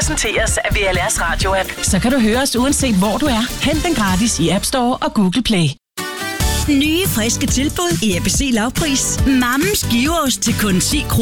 præsenteres af VLR's Radio-app. Så kan du høre os uanset hvor du er. Hent den gratis i App Store og Google Play. Nye friske tilbud i ABC Lavpris. Mammens giveost til kun 10 kroner.